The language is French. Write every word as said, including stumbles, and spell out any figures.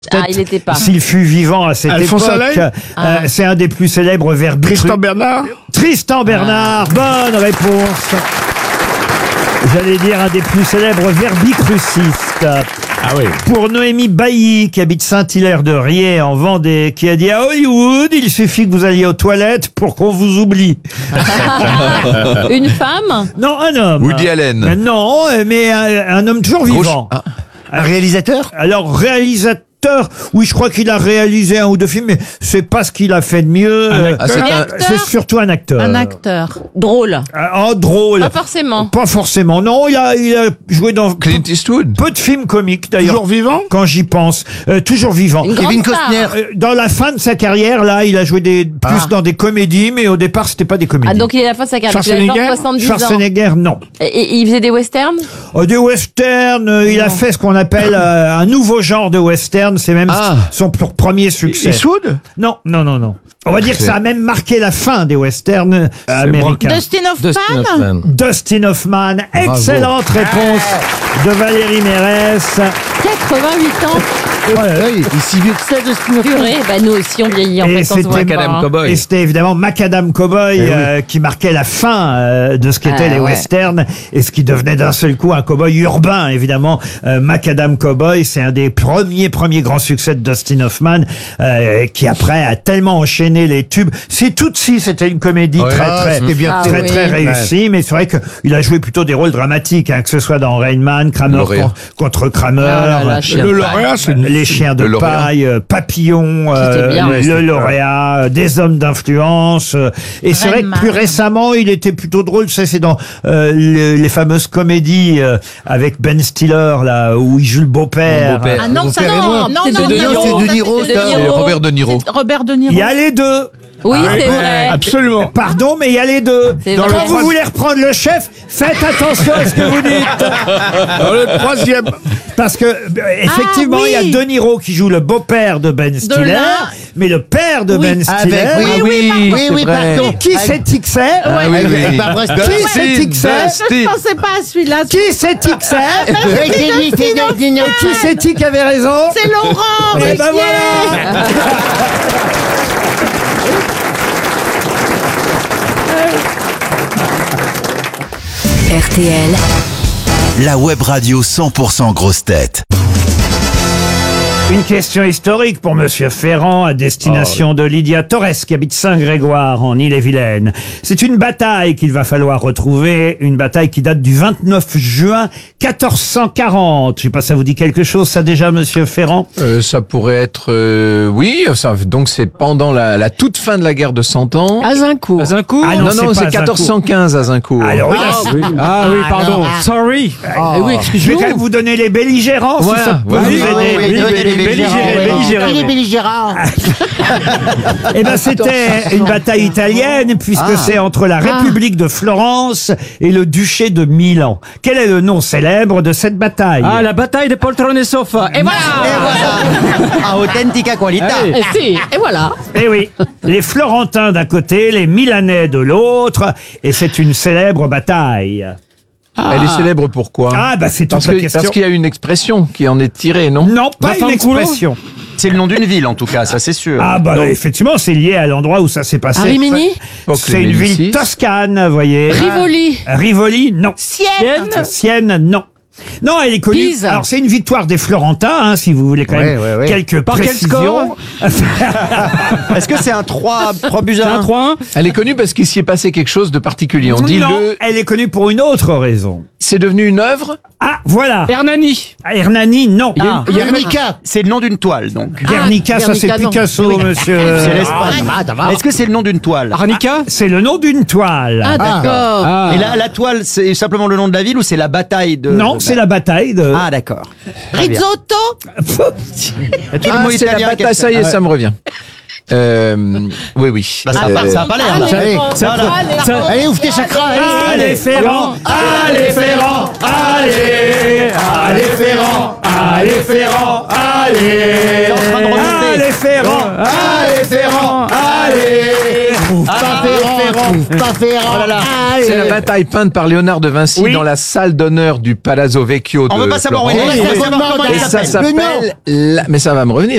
Ah, il n'était pas. S'il fut vivant à cette Alphonse époque, Allais euh, Ah. c'est un des plus célèbres verbes. Tristan Bernard. Tristan Bernard, bonne réponse. J'allais dire un des plus célèbres verbicrucistes. Ah oui. Pour Noémie Bailly, qui habite Saint-Hilaire-de-Riez en Vendée, qui a dit à Hollywood, il suffit que vous alliez aux toilettes pour qu'on vous oublie. Une femme? Non, un homme. Woody Allen. Euh, Non, euh, mais un, un homme toujours vivant. Ah. Un réalisateur? Alors, réalisateur, oui, je crois qu'il a réalisé un ou deux films, mais c'est pas ce qu'il a fait de mieux. Euh, Ah, c'est un- acteur c'est surtout un acteur. Un acteur. Drôle. Ah, oh, drôle. Pas forcément. Pas forcément. Non, il a, il a joué dans peu, Clint Eastwood. peu de films comiques, d'ailleurs. Toujours vivant. Quand j'y pense. Euh, toujours vivant. Une grande Kevin star. Costner. Euh, Dans la fin de sa carrière, là, il a joué des, plus Ah. dans des comédies, mais au départ, c'était pas des comédies. Ah, donc il est à la fin de sa carrière. Il a Schwarzenegger genre soixante-dix ans. Schwarzenegger, non. Et, et il faisait des westerns? Oh, des westerns, euh, il a fait ce qu'on appelle euh, un nouveau genre de western. C'est même Ah. son pr- premier succès. Eastwood. Non, non, non, non. On va dire que ça a même marqué la fin des westerns euh, américains. Dustin Hoffman. Dustin Hoffman, excellente réponse de Valérie Mérès. quatre-vingt-huit ans. Oh là là, il est si vieux que ça, Dustin Hoffman. Purée, bah nous aussi on vieillit en Et fait, on se voit c'était pas. Macadam hein. Cowboy. Et c'était évidemment Macadam Cowboy euh, qui marquait la fin euh, de ce qu'étaient Ah, les ouais. westerns et ce qui devenait d'un seul coup un cowboy urbain, évidemment. Euh, Macadam Cowboy, c'est un des premiers premiers grands succès de Dustin Hoffman euh, qui après a tellement enchaîné les tubes. C'est tout de suite, c'était une comédie Ouais. très Ah, très c'était bien Ah, très oui. très réussie, mais c'est vrai qu'il a joué plutôt des rôles dramatiques, hein, que ce soit dans Rain Man, Kramer Lauréat. con- contre Kramer, Ah là là, chien Le de lauréat, c'est une... les chiens de Le lauréat. paille, euh, Papillon, euh, bien. Ouais, le c'était lauréat, euh, des hommes d'influence. euh, et c'est vrai que Rain plus Man. récemment, il était plutôt drôle. Ça, c'est dans euh, les, les fameuses comédies euh, avec Ben Stiller, là, où il joue le beau-père. Mon beau-père. Ah non, ça Père et non, moi. non, C'est non, de non, Niro. c'est de Niro, C'est de ça. C'est Niro. Robert De Niro. Robert De Niro. Il y a les deux. Oui, c'est Ouais, vrai. Absolument. Pardon, mais il y a les deux. C'est Quand vrai. vous voulez reprendre le chef, faites attention à ce que vous dites. Dans le troisième. Parce que, euh, effectivement, Ah, oui. il y a De Niro qui joue le beau-père de Ben Stiller, l'un. mais le père de Oui. Ben Stiller. Avec, oui, oui, oui, oui, oui, pardon. Qui c'est-il que c'est Ah oui, oui. Avec Barbara Qui Streisand. c'est-il que c'est Je pensais pas à celui-là. Qui c'est-il que c'est Oui, c'est lui, c'est Dustin Hoffman. Qui c'est-il qui avait raison C'est Laurent. Eh ben Ruquier. voilà. R T L, La web radio cent pour cent grosse tête. Une question historique pour Monsieur Ferrand à destination de Lydia Torres qui habite Saint-Grégoire en Ille-et-Vilaine. C'est une bataille qu'il va falloir retrouver, une bataille qui date du vingt-neuf juin quatorze cent quarante. Je sais pas, ça vous dit quelque chose ça déjà, Monsieur Ferrand? Euh, ça pourrait être, euh, oui, ça, donc c'est pendant la, la toute fin de la guerre de Cent Ans. Azincourt. Azincourt Ah non, non, c'est pas c'est Azincourt. quatorze cent quinze Azincourt. Alors, Ah, là, oui. Ah oui, pardon. Sorry. Eh oui, je vais quand même vous donner les belligérants si Voilà, ça peut voilà. vous Oui, aider. oui, oui, oui, donnez les belligérants, belligérants. belligérants. Il est belligérant. Eh ben, c'était une bataille italienne, puisque c'est entre la République de Florence et le duché de Milan. Quel est le nom célèbre de cette bataille? Ah, la bataille de poltrone et sofa. Et voilà. A authentica qualità. Allez. Eh si, et voilà. Eh oui, les Florentins d'un côté, les Milanais de l'autre, et c'est une célèbre bataille. Elle est célèbre pourquoi? Ah, bah c'est toute Parce la que- question. parce qu'il y a une expression qui en est tirée, non? Non, pas une Vaffanculo. expression. C'est le nom d'une ville, en tout cas, ça c'est sûr. Ah bah effectivement, c'est lié à l'endroit où ça s'est passé. À Rimini? C'est une ville Médicis. toscane, vous voyez. Rivoli. Rivoli, non. Sienne. Sienne, non. Non, elle est connue. Pise. Alors, c'est une victoire des Florentins, hein, si vous voulez quand Ouais, même ouais, ouais. quelques Par quel précisions. Est-ce que c'est un trois buts à Un un? trois un. Elle est connue parce qu'il s'y est passé quelque chose de particulier. On dit non, le, elle est connue pour une autre raison. c'est devenu une œuvre. Ah, voilà. Hernani. Ah, Hernani, non. Ah. Guernica, c'est le nom d'une toile, donc. Guernica, ça c'est Guernica, non. Picasso, monsieur. C'est l'Espagne. Est-ce que c'est le nom d'une toile? Arnica. C'est le nom d'une toile. Ah d'accord. Ah. Et la, la toile, c'est simplement le nom de la ville ou c'est la bataille de... non, de- c'est la bataille de... Ah, d'accord. Très bien. Risotto. Et tous les Ah, mots c'est la italiens, bataille, quels- ça y est, Ah ouais. ça me revient. Euh, oui, oui. Bah, ça, a Euh, pas, ça a pas l'air, là. Allez, Allez, ça- voilà. Ça- Allez, ouvre tes chakras, allez. Allez Ferrand, allez Ferrand, allez, allez Ferrand, allez Ferrand, allez, en train de remonter. allez Ferrand, allez Ferrand, allez, Pas Ferrand, pas Ferrand. Oh là là. C'est la bataille peinte par Léonard de Vinci Oui. dans la salle d'honneur du Palazzo Vecchio de On veut pas savoir où il est. Florence. On veut pas savoir comment Et il ça s'appelle. Le nom. s'appelle... la- Mais ça va me revenir.